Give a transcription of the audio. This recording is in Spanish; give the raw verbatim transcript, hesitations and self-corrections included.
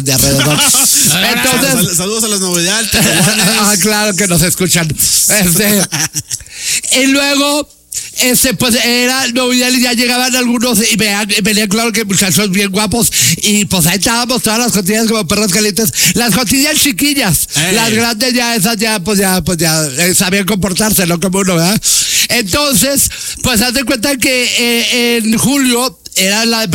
de alrededor. Entonces, saludos a las novedades. Ah, claro que nos escuchan. Este, y luego, este, pues era novedad y ya llegaban algunos y vean, venían, claro que muchachos bien guapos. Y pues ahí estábamos todas las cotillas como perros calientes. Las cotillas chiquillas, Ey. Las grandes ya, esas ya, pues ya, pues ya eh, sabían comportarse, ¿no? Como uno, ¿verdad? Entonces, pues haz de cuenta que eh, en julio era la